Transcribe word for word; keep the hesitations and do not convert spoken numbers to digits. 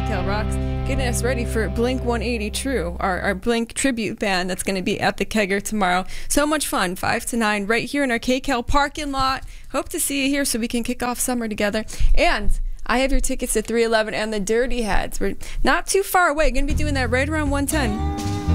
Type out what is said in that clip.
KCAL Rocks, getting us ready for Blink one eighty True, our, our Blink tribute band that's going to be at the Kegger tomorrow. So much fun, five to nine, right here in our KCAL parking lot. Hope to see you here so we can kick off summer together. And I have your tickets to three eleven and the Dirty Heads. We're not too far away. Going to be doing that right around one ten.